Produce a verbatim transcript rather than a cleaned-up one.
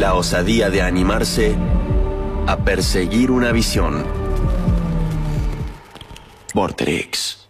la osadía de animarse a perseguir una visión. Vorterix.